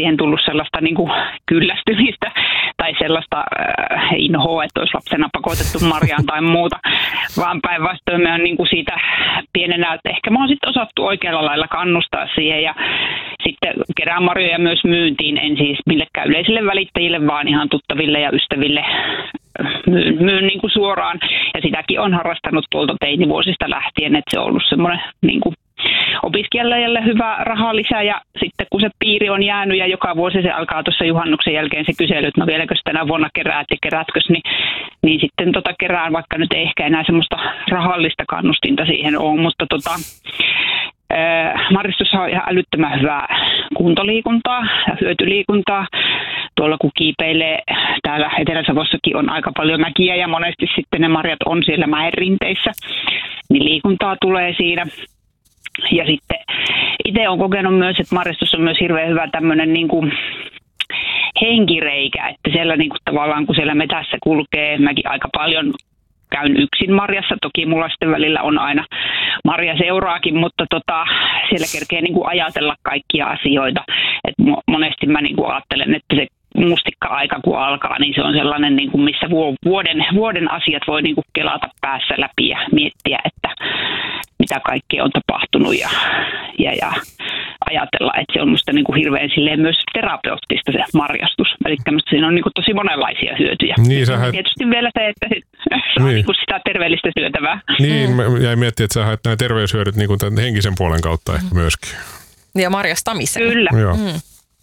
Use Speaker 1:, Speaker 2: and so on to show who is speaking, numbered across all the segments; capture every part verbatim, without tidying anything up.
Speaker 1: siihen tullut sellaista niin kuin kyllästymistä tai sellaista äh, inhoa, että olisi lapsena pakotettu marjaan tai muuta, vaan päinvastoin me on niin kuin siitä pienenä, että ehkä me on sitten osattu oikealla lailla kannustaa siihen ja sitten kerään marjoja myös myyntiin, en siis millekään yleisille välittäjille, vaan ihan tuttaville ja ystäville myyn, myyn niin kuin suoraan. Ja sitäkin on harrastanut tuolta teinivuosista lähtien, että se on ollut semmoinen niin kuin opiskelijalle hyvä rahalisä ja sitten kun se piiri on jäänyt ja joka vuosi se alkaa tuossa juhannuksen jälkeen se kysely, että no vieläkö tänä vuonna keräät ja kerätkös, niin, niin sitten tota kerään, vaikka nyt ei ehkä enää semmoista rahallista kannustinta siihen ole, mutta tota, marjastus on ihan älyttömän hyvää kuntoliikuntaa ja hyötyliikuntaa. Tuolla kun kiipeilee, täällä Etelä-Savossakin on aika paljon mäkiä ja monesti sitten ne marjat on siellä mäen rinteissä, niin liikuntaa tulee siinä. Ja sitten itse olen kokenut myös, että marjastus on myös hirveän hyvä tämmöinen niin kuin henkireikä, että siellä niin kuin tavallaan kun siellä metässä kulkee, mäkin aika paljon käyn yksin marjassa, toki mulla sitten välillä on aina marja seuraakin, mutta tota, siellä kerkee niin kuin ajatella kaikkia asioita. Et monesti mä niin kuin ajattelen, että se mustikka-aika kun alkaa, niin se on sellainen, niin kuin missä vuoden, vuoden asiat voi niin kuin kelata päässä läpi ja miettiä, että mitä kaikkea on tapahtunut ja, ja, ja ajatella, että se on musta niin kuin hirveän silleen myös terapeuttista se marjastus. Eli siinä on niin kuin tosi monenlaisia hyötyjä.
Speaker 2: Niin, sähän...
Speaker 1: Tietysti vielä se, että sit saa niin. Niin kuin sitä terveellistä syötävää.
Speaker 2: Niin, mm. mä jäin miettimään, että sä haet nämä terveyshyödyt niin kuin tämän henkisen puolen kautta ehkä myöskin.
Speaker 3: Ja marjastamisen.
Speaker 1: Kyllä.
Speaker 2: Joo. Mm.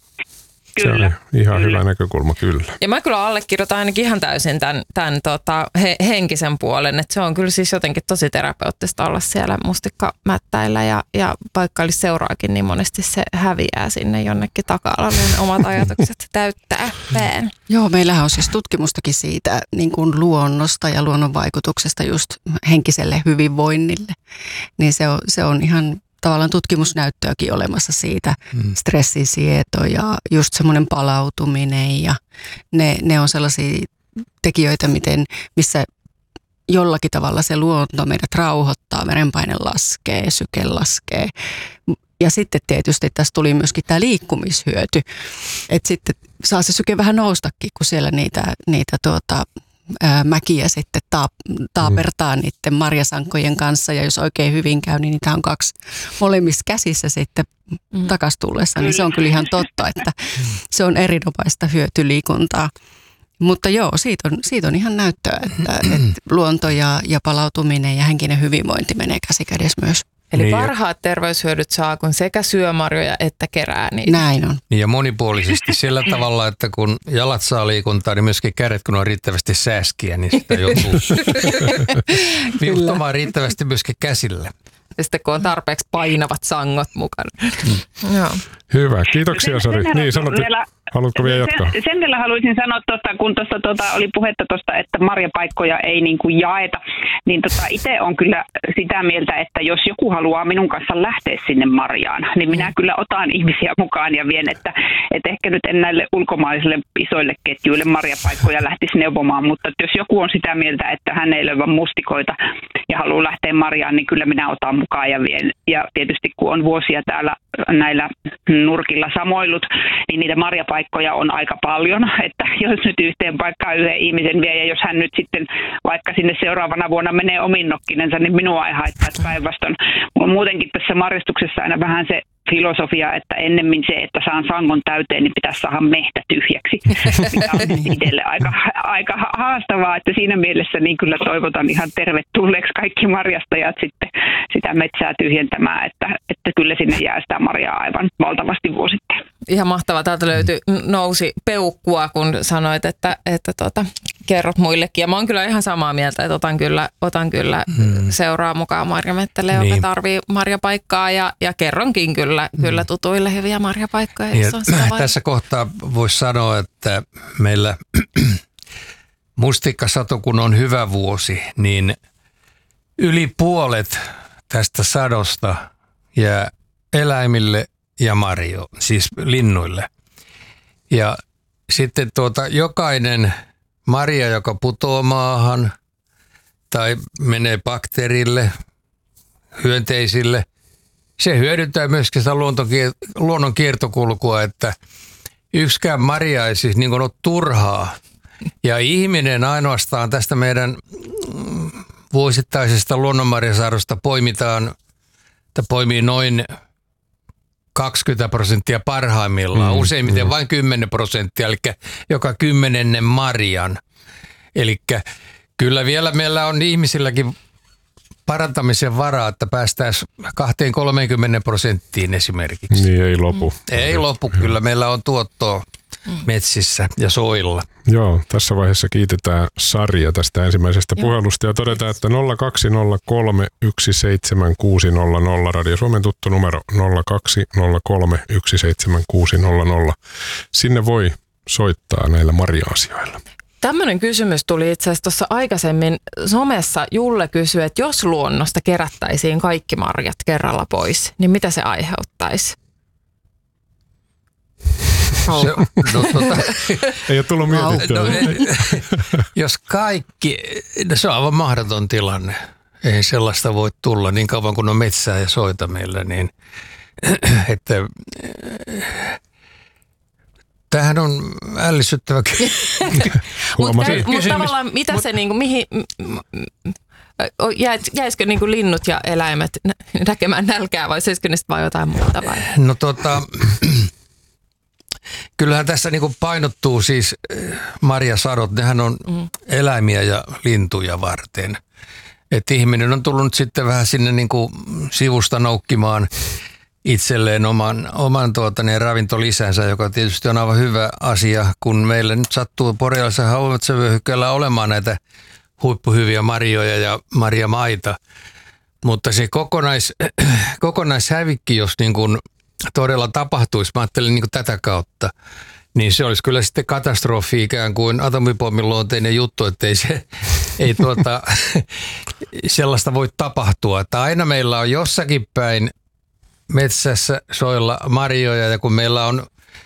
Speaker 2: Kyllä. Se on ihan kyllä. Hyvä näkökulma, kyllä.
Speaker 3: Ja mä kyllä allekirjoitan ainakin ihan täysin tämän, tämän tota, he, henkisen puolen, että se on kyllä siis jotenkin tosi terapeuttista olla siellä mustikkamättäillä ja, ja vaikka olisi seuraakin, niin monesti se häviää sinne jonnekin taka-alalle, ne omat ajatukset täyttää pään.
Speaker 4: Joo, meillähän on siis tutkimustakin siitä niin kuin luonnosta ja luonnon vaikutuksesta just henkiselle hyvinvoinnille, niin se on, se on ihan tavallaan tutkimusnäyttöäkin olemassa siitä, mm. stressisieto ja just semmoinen palautuminen ja ne, ne on sellaisia tekijöitä, miten, missä jollakin tavalla se luonto meidät rauhoittaa, verenpaine laskee, syke laskee. Ja sitten tietysti tässä tuli myöskin tämä liikkumishyöty, että sitten saa se syke vähän noustakin, kun siellä niitä, niitä tuota, ää, mäkiä sitten taap, taapertaa mm. niiden marjasankojen kanssa. Ja jos oikein hyvin käy, niin niitä on kaksi molemmissa käsissä sitten mm. takas tullessa. Niin se on kyllä ihan totta, että se on erinomaista hyötyliikuntaa. Mutta joo, siitä on, siitä on ihan näyttöä, että, että luonto ja, ja palautuminen ja henkinen hyvinvointi menee käsikädessä myös.
Speaker 3: Eli
Speaker 2: niin
Speaker 3: parhaat terveyshyödyt saa, kun sekä syö marjoja että kerää niitä.
Speaker 4: Näin on.
Speaker 5: Niin ja monipuolisesti sillä tavalla, että kun jalat saa liikuntaa, niin myöskin kädet, kun on riittävästi sääskiä, niin sitä joutuu viuhtamaan riittävästi myöskin käsille.
Speaker 3: Ja sitten kun on tarpeeksi painavat sangot mukana. Mm. Joo.
Speaker 2: Hyvä, kiitoksia Sari. Niin, sanot, haluatko vielä jatkaa?
Speaker 1: Sen, sen vielä haluaisin sanoa, tuosta, kun tuossa tuota, oli puhetta tuosta, että marjapaikkoja ei niin kuin jaeta, niin tota, itse on kyllä sitä mieltä, että jos joku haluaa minun kanssa lähteä sinne marjaan, niin minä kyllä otan ihmisiä mukaan ja vien, että, että ehkä nyt en näille ulkomaisille isoille ketjuille marjapaikkoja lähtisi neuvomaan, mutta jos joku on sitä mieltä, että hän ei löyvä mustikoita ja haluaa lähteä marjaan, niin kyllä minä otan mukaan ja vien. Ja tietysti kun on vuosia täällä näillä nurkilla samoillut, niin niitä marjapaikkoja on aika paljon, että jos nyt yhteen paikkaan yhden ihmisen vie, ja jos hän nyt sitten vaikka sinne seuraavana vuonna menee omin nokkinensa, niin minua ei haittaa, että päinvastoin. Mulla on muutenkin tässä marjastuksessa aina vähän se filosofia, että ennemmin se, että saan sangon täyteen, niin pitäisi saada mehtä tyhjäksi, mikä on itselle aika, aika haastavaa, että siinä mielessä niin kyllä toivotan ihan tervetulleeksi kaikki marjastajat sitten sitä metsää tyhjentämään, että, että kyllä sinne jää sitä marjaa aivan valtavasti vuosittain.
Speaker 3: Ihan mahtavaa. Täältä löytyi, nousi peukkua, kun sanoit, että, että tota, kerrot muillekin. Ja mä oon kyllä ihan samaa mieltä, että otan kyllä, otan kyllä hmm. seuraa mukaan marjamettälle, joka niin. tarvii marjapaikkaa ja, ja kerronkin kyllä, hmm. kyllä tutuille hyviä marjapaikkoja. Jos on sitä
Speaker 5: tässä kohtaa voisi sanoa, että meillä mustikkasato, kun on hyvä vuosi, niin yli puolet tästä sadosta jää eläimille ja marjo, siis linnuille. Ja sitten tuota, jokainen marja, joka putoaa maahan tai menee bakteerille, hyönteisille, se hyödyntää myöskin sitä luonnon kiertokulkua, että yksikään marja ei siis niin kuin ole turhaa. Ja ihminen ainoastaan tästä meidän vuosittaisesta luonnonmarjasaarosta poimitaan, että poimii noin kaksikymmentä prosenttia parhaimmillaan, mm, useimmiten mm. vain kymmenen prosenttia, eli joka kymmenennen marjan. Eli kyllä vielä meillä on ihmisilläkin parantamisen varaa, että päästäisiin kaksikymmentä kolmekymmentä prosenttiin esimerkiksi.
Speaker 2: Niin ei lopu.
Speaker 5: Ei lopu, kyllä meillä on tuottoa metsissä ja soilla.
Speaker 2: Joo, tässä vaiheessa kiitetään Sarja tästä ensimmäisestä Joo. puhelusta ja todetaan, että nolla kaksi nolla kolme yksi seitsemän kuusi nolla nolla Radio Suomen tuttu numero nolla kaksi nolla kolme yksi seitsemän kuusi nolla nolla. Sinne voi soittaa näillä marja-asioilla.
Speaker 3: Tämmöinen kysymys tuli itse asiassa tuossa aikaisemmin somessa. Julle kysyi, että jos luonnosta kerättäisiin kaikki marjat kerralla pois, niin mitä se aiheuttaisi?
Speaker 5: Se, no, tota,
Speaker 2: ei ole tullut mietittyä.
Speaker 5: No, jos kaikki, no se on aivan mahdoton tilanne. Ei sellaista voi tulla niin kauan kuin on metsää ja soita meillä, niin että tämähän on ällistyttävä
Speaker 3: Mutta mut tavallaan mitä mut, se niinku, mihin, jäisikö niinku linnut ja eläimet näkemään nälkää vai söisikö niistä vai jotain muuta vai?
Speaker 5: No tota, kyllähän tässä niinku painottuu siis marjasadot, nehän on mm. eläimiä ja lintuja varten. Että ihminen on tullut sitten vähän sinne niinku sivusta noukkimaan itselleen oman, oman tuota, ne ravintolisänsä, joka tietysti on aivan hyvä asia, kun meillä nyt sattuu boreaalisella haumetsävyöhykkeellä olemaan näitä huippuhyviä marjoja ja marjamaita. Mutta se kokonais, kokonaishävikki, jos niin kuin todella tapahtuisi, mä ajattelin niin kuin tätä kautta, niin se olisi kyllä sitten katastrofi ikään kuin atomipommin luonteinen juttu, että ei, se, ei tuota, sellaista voi tapahtua. Että aina meillä on jossakin päin metsässä soilla marjoja ja kun meillä on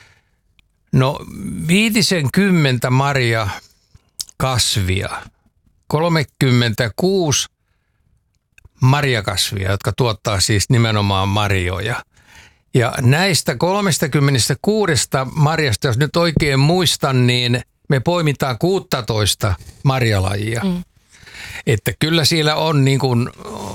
Speaker 5: no viitisen kymmentä marja kasvia, kolmekymmentäkuusi marjakasvia, jotka tuottaa siis nimenomaan marjoja. Ja näistä kolmekymmentäkuusi marjasta, jos nyt oikein muistan, niin me poimitaan kuusitoista marjalajia. Mm. Että kyllä siellä on niin kuin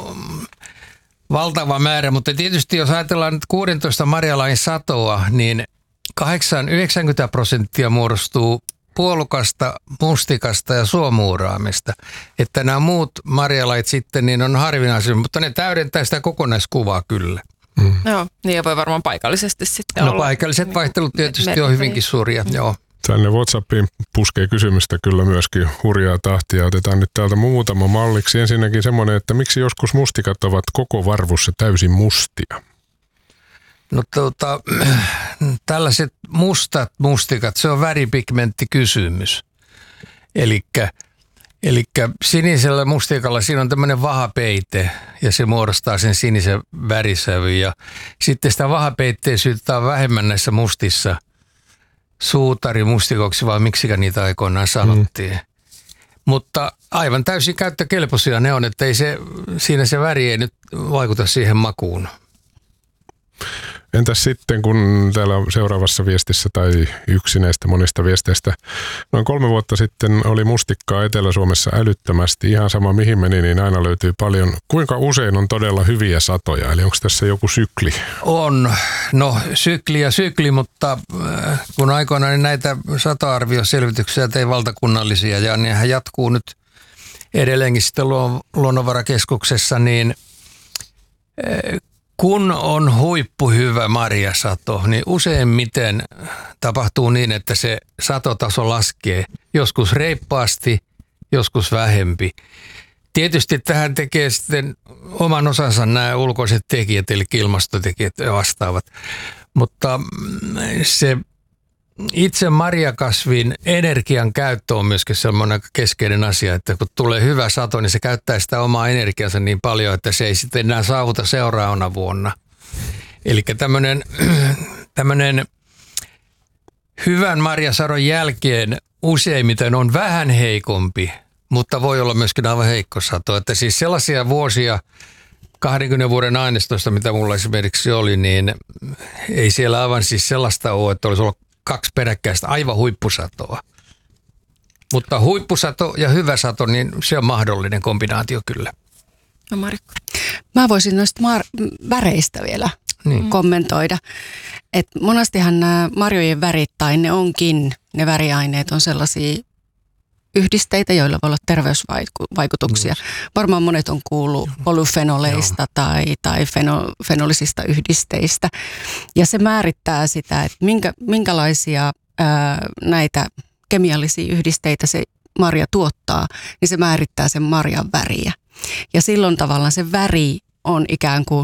Speaker 5: valtava määrä, mutta tietysti jos ajatellaan nyt kuusitoista marjalajin satoa, niin kahdeksankymmentä yhdeksänkymmentä prosenttia muodostuu puolukasta, mustikasta ja suomuuraamista. Että nämä muut marjalajit sitten niin on harvinaisia, mutta ne täydentää sitä kokonaiskuvaa kyllä.
Speaker 3: Mm. Joo, niin ja voi varmaan paikallisesti sitten
Speaker 5: no,
Speaker 3: olla. No
Speaker 5: paikalliset vaihtelut tietysti on hyvinkin suuria, joo.
Speaker 2: Tänne WhatsAppiin puskee kysymystä kyllä myöskin hurjaa tahtia. Otetaan nyt täältä muutama malliksi. Ensinnäkin semmoinen, että miksi joskus mustikat ovat koko varvussa täysin mustia?
Speaker 5: No tuota, tällaiset mustat mustikat, se on väripigmenttikysymys. Elikkä, elikkä sinisellä mustikalla siinä on tämmöinen vahapeite ja se muodostaa sen sinisen värisävyn. Ja sitten sitä vahapeitteisyyttä on vähemmän näissä mustissa suutarimustikoksi, vai miksikä niitä aikoinaan sanottiin. Mm. Mutta aivan täysin käyttökelpoisia ne on, että ei se, siinä se väri ei nyt vaikuta siihen makuun.
Speaker 2: Entäs sitten, kun täällä seuraavassa viestissä tai yksi näistä monista viesteistä, noin kolme vuotta sitten oli mustikkaa Etelä-Suomessa älyttömästi. Ihan sama mihin meni, niin aina löytyy paljon. Kuinka usein on todella hyviä satoja? Eli onko tässä joku sykli?
Speaker 5: On. No sykli ja sykli, mutta kun aikoinaan niin näitä satoarvioselvityksiä tein valtakunnallisia ja nehän jatkuu nyt edelleenkin sitten Luonnonvarakeskuksessa, niin kun on huippuhyvä marjasato, niin useimmiten tapahtuu niin, että se satotaso laskee. Joskus reippaasti, joskus vähempi. Tietysti tähän tekee sitten oman osansa nämä ulkoiset tekijät, eli ilmastotekijät ja vastaavat. Mutta se itse marjakasvin energian käyttö on myöskin sellainen keskeinen asia, että kun tulee hyvä sato, niin se käyttää sitä omaa energiansa niin paljon, että se ei sitten enää saavuta seuraavana vuonna. Eli tämmöinen, tämmöinen hyvän marjasadon jälkeen useimmiten on vähän heikompi, mutta voi olla myöskin aivan heikko sato. Että siis sellaisia vuosia, kahdenkymmenen vuoden aineistosta, mitä mulla esimerkiksi oli, niin ei siellä aivan siis sellaista ole, että olisi ollut kaksi peräkkäistä aivan huippusatoa. Mutta huippusato ja hyvä sato, niin se on mahdollinen kombinaatio kyllä.
Speaker 3: No Marikka.
Speaker 4: Mä voisin noista mar- väreistä vielä niin. kommentoida. Et monestihan nämä marjojen värit tai ne onkin, ne väriaineet on sellaisia yhdisteitä, joilla voi olla terveysvaikutuksia. Mm. Varmaan monet on kuullut polyfenoleista tai, tai feno, fenolisista yhdisteistä. Ja se määrittää sitä, että minkä, minkälaisia ää, näitä kemiallisia yhdisteitä se marja tuottaa, niin se määrittää sen marjan väriä. Ja silloin tavallaan se väri on ikään kuin,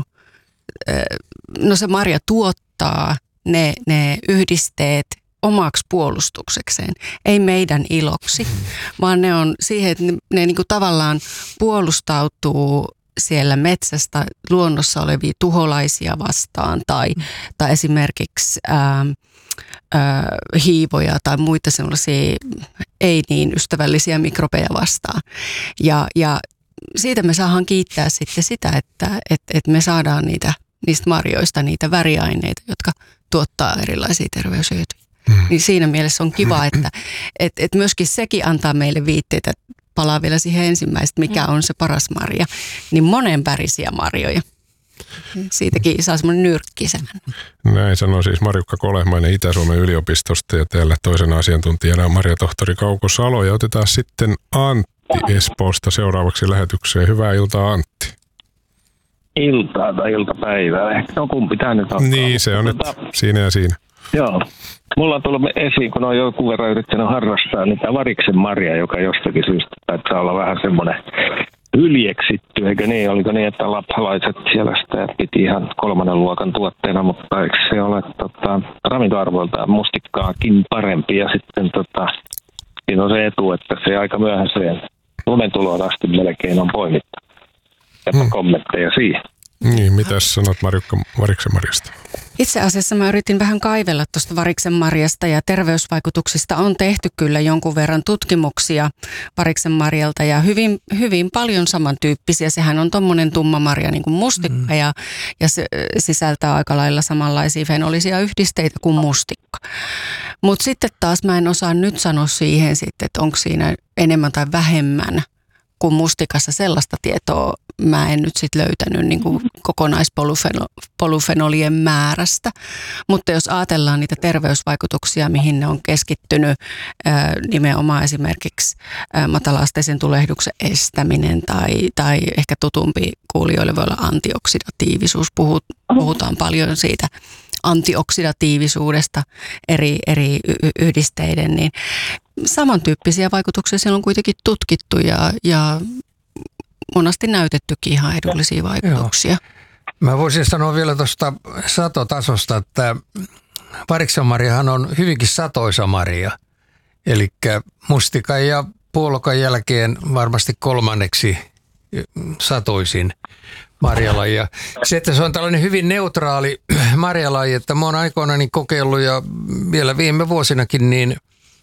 Speaker 4: no se marja tuottaa ne, ne yhdisteet omaksi puolustuksekseen, ei meidän iloksi, vaan ne on siihen, että ne, ne niin kuin tavallaan puolustautuu siellä metsästä luonnossa olevia tuholaisia vastaan tai, tai esimerkiksi ää, ää, hiivoja tai muita sellaisia ei niin ystävällisiä mikrobeja vastaan. Ja, ja siitä me saadaan kiittää sitten sitä, että et, et me saadaan niitä, niistä marjoista niitä väriaineita, jotka tuottaa erilaisia terveyshyötyjä. Hmm. Niin siinä mielessä on kiva, että et, et myöskin sekin antaa meille viitteitä, palaa vielä siihen ensimmäistä, mikä on se paras marja, niin monenvärisiä marjoja. Siitäkin saa semmoinen nyrkkisemän.
Speaker 2: Näin sanoi siis Marjukka Kolehmainen Itä-Suomen yliopistosta ja täällä toisena asiantuntijana on marjatohtori Kauko Salo. Ja otetaan sitten Antti Espoosta seuraavaksi lähetykseen. Hyvää iltaa, Antti.
Speaker 6: Iltaa tai iltapäivää. Ehkä on kumpi tämä nyt on.
Speaker 2: Niin, se on nyt siinä ja siinä.
Speaker 6: Joo. Mulla on tullut esiin, kun on jonkun verran yrittänyt harrastaa niitä variksen marjaa, joka jostakin syystä taitaa olla vähän semmoinen hyljeksitty, eikö niin? Oliko niin, että lappalaiset siellä sitä piti ihan kolmannen luokan tuotteena, mutta eikö se ole tota, ravintoarvoiltaan mustikkaakin parempi? Ja sitten tota, siinä on se etu, että se aika myöhäiseen lumentuloon asti melkein on poimittu. Ja hmm. kommentteja siihen.
Speaker 2: Niin, mitäs sanot Marjukka variksen marjasta?
Speaker 4: Itse asiassa mä yritin vähän kaivella tuosta variksen marjasta ja terveysvaikutuksista on tehty kyllä jonkun verran tutkimuksia variksen marjalta ja hyvin, hyvin paljon samantyyppisiä. Sehän on tommonen tumma marja niin kuin mustikka mm. ja, ja se sisältää aika lailla samanlaisia fenolisia yhdisteitä kuin mustikka. Mutta sitten taas mä en osaa nyt sanoa siihen sitten, että onko siinä enemmän tai vähemmän kuin mustikassa, sellaista tietoa mä en nyt sitten löytänyt niin kuin kokonaispolufenolien määrästä. Mutta jos ajatellaan niitä terveysvaikutuksia, mihin ne on keskittynyt, ää, nimenomaan esimerkiksi ää, matala-asteisen tulehduksen estäminen tai, tai ehkä tutumpi kuulijoille voi olla antioksidatiivisuus. Puhut, puhutaan paljon siitä antioksidatiivisuudesta eri, eri yhdisteiden, niin samantyyppisiä vaikutuksia siellä on kuitenkin tutkittu ja, ja monasti näytettykin ihan edullisia vaikutuksia.
Speaker 5: Joo. Mä voisin sanoa vielä tuosta satotasosta, että variksenmarjahan on hyvinkin satoisa marja. Eli mustikan ja puolukan jälkeen varmasti kolmanneksi satoisin marjalaji. Ja se, että se on tällainen hyvin neutraali marjalaji, että mä oon aikoinani kokeillut ja vielä viime vuosinakin niin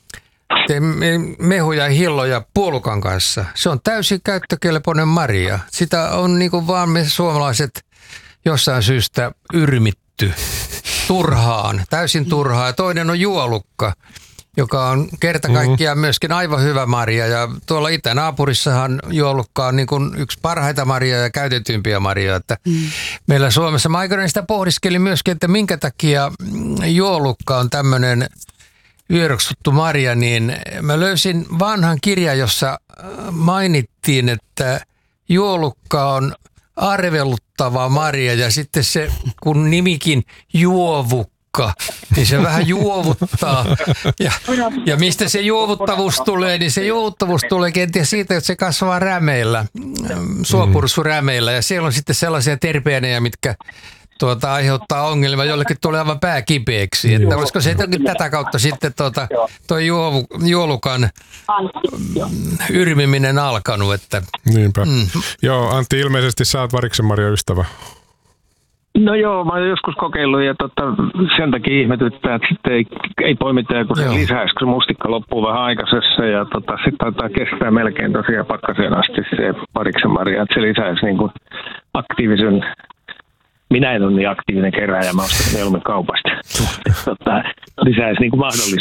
Speaker 5: mehuja ja hilloja puolukan kanssa. Se on täysin käyttökelpoinen marja. Sitä on niin kuin vaan me suomalaiset jossain syystä yrmitty turhaan, täysin turhaan. Ja toinen on juolukka, joka on kerta kaikkiaan myöskin aivan hyvä marja. Ja tuolla itänaapurissahan juolukka on niin kuin yksi parhaita marjoja ja käytetympiä marjoja. Että mm. meillä Suomessa, mä aikanaan sitä pohdiskelin myöskin, että minkä takia juolukka on tämmöinen vieroksuttu marja, niin mä löysin vanhan kirjan, jossa mainittiin, että juolukka on arveluttava marja ja sitten se, kun nimikin juovukka, niin se vähän juovuttaa. Ja, ja mistä se juovuttavuus tulee, niin se juovuttavuus tulee kenties siitä, että se kasvaa rämeillä, suopursurämeillä ja siellä on sitten sellaisia terpeenejä, mitkä Tuota, aiheuttaa ongelmia, jollekin tulee aivan pää kipeäksi. Että olisiko se jotenkin tätä kautta sitten tuota, toi juovu, juolukan yrmiminen alkanut? Että,
Speaker 2: Niinpä. Mm. Joo, Antti, ilmeisesti sä oot variksen marja ystävä.
Speaker 6: No joo, mä oon joskus kokeillut ja totta, sen takia ihmetyttää, että sitten ei, ei poimita kun se lisäisi, kun se mustikka loppuu vähän aikaisessa ja tota, sitten taitaa kestää melkein tosiaan pakkaseen asti se variksen marja, että se lisäisi niin kuin aktiivisen minä en ole niin aktiivinen kerääjä, mä ostan mieluummin kaupasta. tota, lisäisi niin kuin mahdollisuus